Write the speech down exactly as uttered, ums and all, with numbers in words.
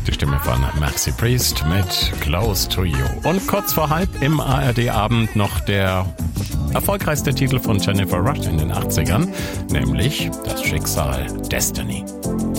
Die Stimme von Maxi Priest mit Close to You. Und kurz vor halb im A R D-Abend noch der erfolgreichste Titel von Jennifer Rush in den achtzigern, nämlich Das Schicksal Destiny.